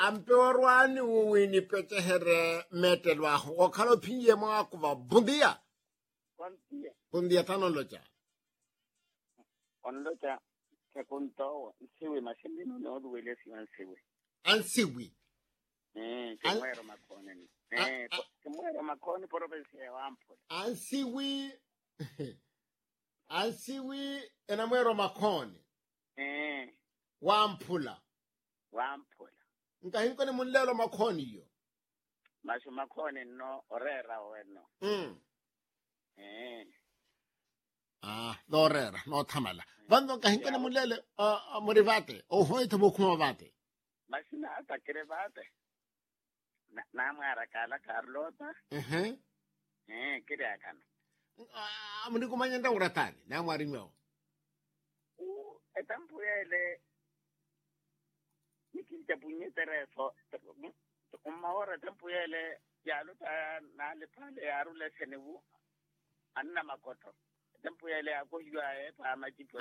Ampeorwani uwini pechehere metelwa okalo pinye mwa kuva bundia. Bundia tano locha. Onlocha ke kunto siwi mashindino no duwele siwan siwi. Ansiwi. Ke muero makone ni. Ke muero makone provincia wa Ampula. Ansiwi ena muero makone. Wampula. Nkahinko ni mulelo makoni yo. Mashu makone no orera weno. Orera, no tamala. Vando nkahinko ni mulele murivate, hoite mukuma vate. Mashu na atakire vate. Na mwara kala Carlota. Kire akana. Muni kumanyenda uratani, na mwari myo. Etampuyele Nikita punyete so umahora tempuyele yaluta na le pale yarule senevu anna makoto tempuyele akohiywa pa majipo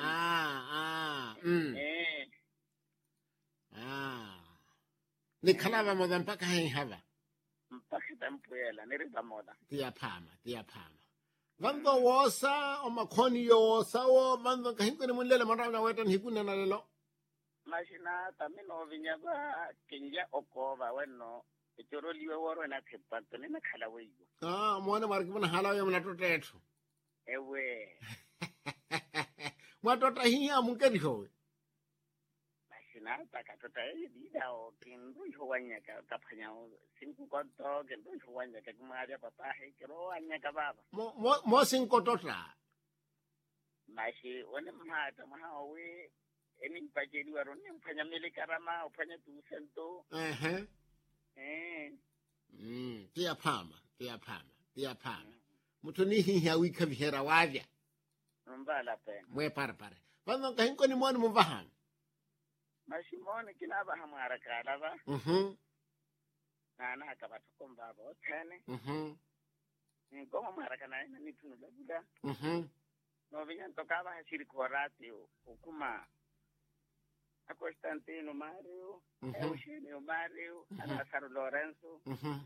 ni khalava moda mpaka hava mpaka tempuyele niriba moda tia phama vando wosa o makhoni yo sawo vando kahinko ni mulele marana wetan hikuna na lelo Mashina tamino vinyaba kinja okova weno itoro liwe woro na kepato ni nakhala weyo mwana mariki mna hala yo mna totetho ewe mwatota hiya munkedi howe Mashina takatota dida o kindu hwanya ka kapanya sinku konto kindu hwanya ka kumaja papa he kero anya ka baba mo sinko tota Mashi wone mhata mahawe Eni pajeri waroni ufanya mele karama ufanya tusento. Tia pama. Mutuni hiya wika vihera wavya. Mbala pena. Mwe pare. Vando kahinko ni mwani mvahan. Mashimoni kinaba hamara kalaba. Na kabatuko mbaba otene. Ngoma mara kana ina nitunu labuda. No vinyanto kaba hashiri korati ukuma Constantino Mario, Eugenio Mario, Alessandro Lorenzo.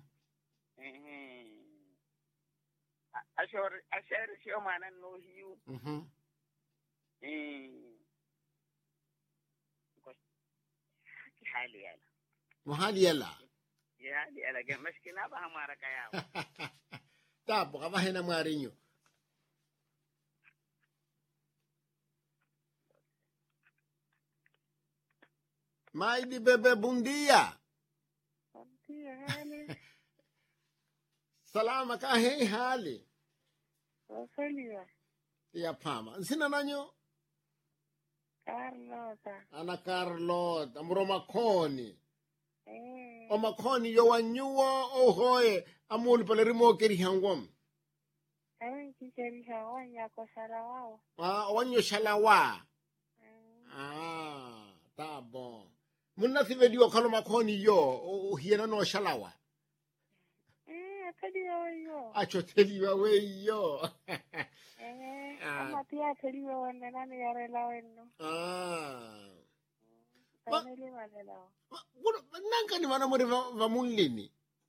Asheri sio maana no hiyo. Hali yala. Muhali yala. Hali yala gemashkina ba hamara kayao. Tapo kama hena marinyo. Maidi bebe bundia. Bundia hali. Salama ka hei hali. Wasalia. Ya pama. Nsina nanyo? Carlota. Ana Carlota. Muro makoni. O makoni yo wanyuwa ohoe. Amuli pale rimo keri hangwam. Kikeri hawanya ko sarawao. Wanyo shalawa. Ta bon. Muna si vedio kalo makoni yo hiena no shalawa. Teliwa yo. Acho teliwa we yo. Ama pia teliwa wende nani yarela weno. Kaneli manela. Nanka ni mana mwere vamulini.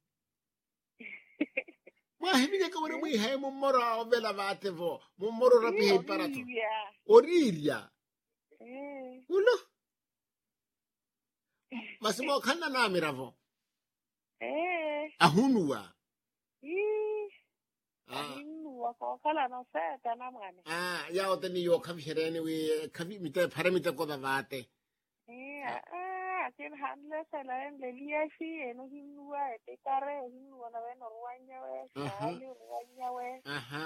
Hibige ka wore mwi hay mumoro ovela vate vo mumoro rapi hay parato oriria ulo masimo khana na miravo ahunua ahunua ko kala no seta na mane ya oteni yo khavherene we khavi mite pharamite ko vate Akin handle selain lelia si eno hinua etekare hinua na weno ruanya we sali ruanya we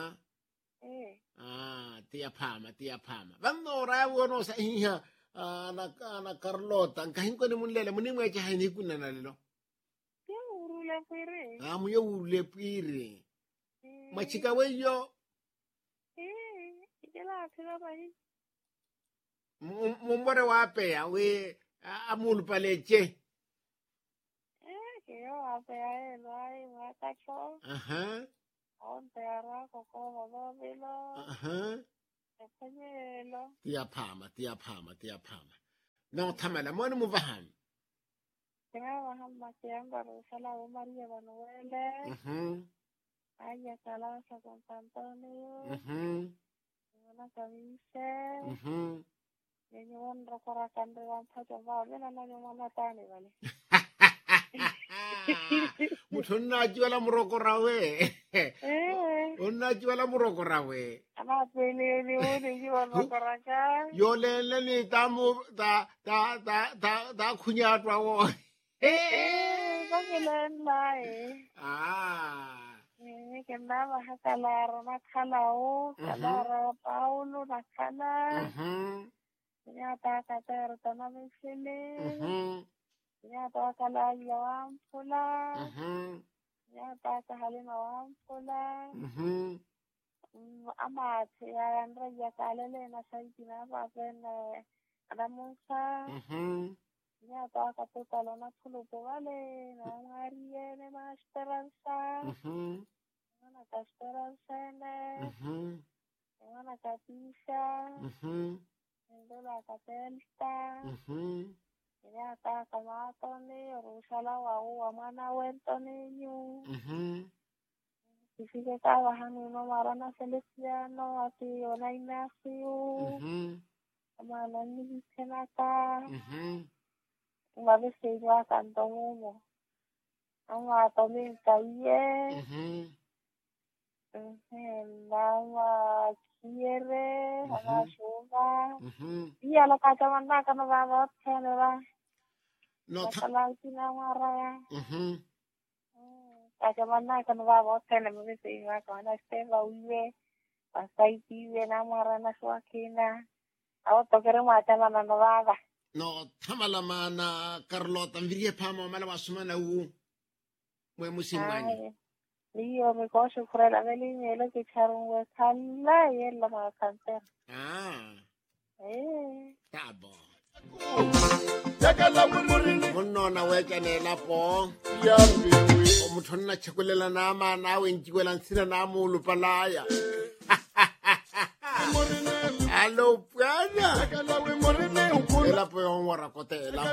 tia pama vando rawo no sa hiya ana Carlota nkahinko ni munlele muni mweche haini kunana lelo ya urule pire muyo urule pire machika weyo ikela atira bai mumbore wape ya we amul paleche que yo ape no hay matacho on terra coco modelo tia pama no tamala mwana muvahan Tenga hamba kiamba rusala o Maria Manuele. Aya kala sa con Antonio. Una camisa. Yenyewan rokorakan dewan saja vale na nyamana tani vale. Mutunajua la murokora we. Unajua la murokora we. Ana pele ni uni jiwa rokorakan. Yo le ni tamu ta kunyatwa wo. Bagilan lai. Kena mahakalar nakhalao, kalara Paulo nakhala. Nyata kater tanam sini. Nyata kala yawam pula. Nyata kahalin awam pula. Amat ya andra ya kalele na saikina papen adamusa. Nyata kaputalo na pulupo vale na Maria ne masteransa. Mana esperanza ne. Mana kapisa. Ndola kapelta. Nyata kamato ni rusala wa mana wento niño. Sisi kawa hanu no marana Feliciano ati ona Ignacio. Amana ni senaka. Mabe sewa kantomo. Ama tomi kaye. Mama quiere, mama suba. Y a lo que te manda que no va a ver, que no va. No, la última marra. Que manda que no va a ver, que no me dice, va con este va huye. Hasta ahí vive na marra na su aquina. A otro que no mata la no va. No, tamala mana Carlota, mvirie pama mala wasumana u. Mwe musimani. Io mi conosco fra la velina che c'era un huecalla e la va a cantare. Tabo. Monona wekene lapo. Omutonna chikulela nama nawe njikwela nsina namu ulupalaya. Hello, Pwana. Elapo yonwara kotela.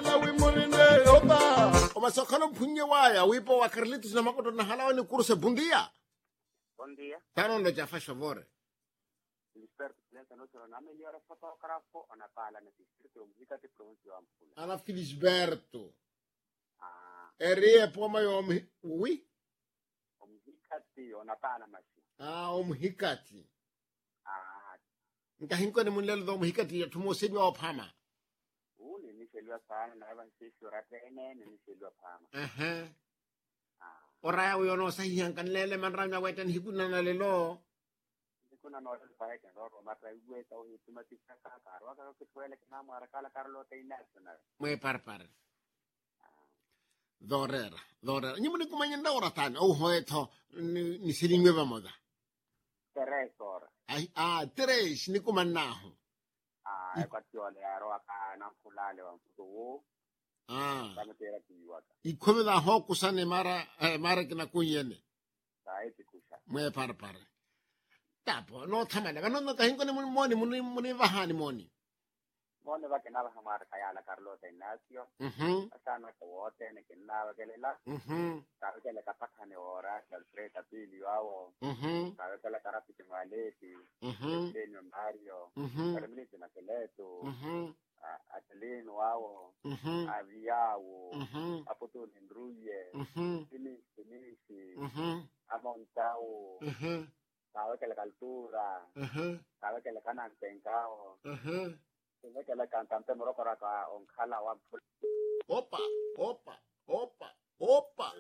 Oma sokalo mpunye waya wipo wa Carlitos na makoto na halawa ni kurse bundia. Bundia. Tano ndo jafa shavore. Lisberto Plenta no sono na migliore fotografo ona pala na distrito musica di provincia Ampula. Ana Filisberto. Erie poma yomi. Oui. Omhikati ona pala mashi. Omhikati. Nkahinko ni munlelo do omhikati ya tumosedi wa opama. Niselwa sana na abansisi ratene niselwa phama. Ora uyono sahihan kanlele manranya wetan hikuna na lelo. Hikuna no sai kan ro matra iwe to hitumati ka karwa ka kitwele kana mara kala Carlota International. Mwe parpar. Dorera. Nyimuni kumanyenda ora tani au hoeto ni silingwe bamoda. Teresor. Tres ni kumanaho. Kwatiole aro aka nakulale wa mfuto. Kama tera tiwaka. Ikome da hoku sane mara kina kunyene. Saiti kusha. Mwe parpar. Tapo no tamale no kahinko ni muni vahani moni. Moni va kenala hamara kayala Carlota Ignacio. Asana ko wote ne kenala kelela. Kawe kele kapakane ora kalpreta pili wao. Kawe kele karapiti maleti. Denyo Mario. Karamiliti na keleto. Atalino wao. Aviao. Apoto Ndruye. Finisi. Amontao. Kawe kele kaltura. Kawe kele kanantenkao. Kawe kele cantante morocco raka onkhala wa. Opa.